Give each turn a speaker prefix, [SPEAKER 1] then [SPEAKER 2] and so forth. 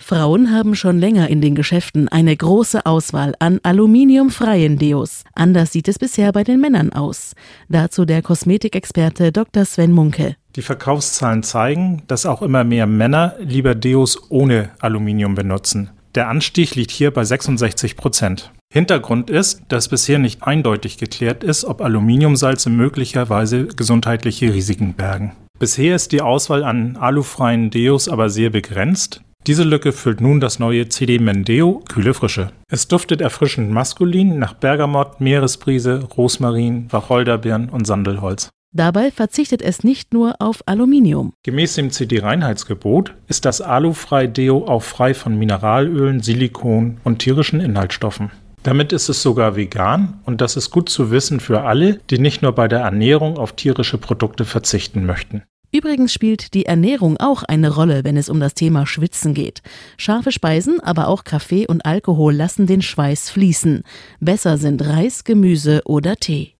[SPEAKER 1] Frauen haben schon länger in den Geschäften eine große Auswahl an aluminiumfreien Deos. Anders sieht es bisher bei den Männern aus. Dazu der Kosmetikexperte Dr. Sven Munke.
[SPEAKER 2] Die Verkaufszahlen zeigen, dass auch immer mehr Männer lieber Deos ohne Aluminium benutzen. Der Anstieg liegt hier bei 66%. Hintergrund ist, dass bisher nicht eindeutig geklärt ist, ob Aluminiumsalze möglicherweise gesundheitliche Risiken bergen. Bisher ist die Auswahl an alufreien Deos aber sehr begrenzt. Diese Lücke füllt nun das neue CD Men Deo Kühle Frische. Es duftet erfrischend maskulin nach Bergamott, Meeresbrise, Rosmarin, Wacholderbeeren und Sandelholz.
[SPEAKER 1] Dabei verzichtet es nicht nur auf Aluminium.
[SPEAKER 2] Gemäß dem CD-Reinheitsgebot ist das alufreie Deo auch frei von Mineralölen, Silikon und tierischen Inhaltsstoffen. Damit ist es sogar vegan und das ist gut zu wissen für alle, die nicht nur bei der Ernährung auf tierische Produkte verzichten möchten.
[SPEAKER 1] Übrigens spielt die Ernährung auch eine Rolle, wenn es um das Thema Schwitzen geht. Scharfe Speisen, aber auch Kaffee und Alkohol lassen den Schweiß fließen. Besser sind Reis, Gemüse oder Tee.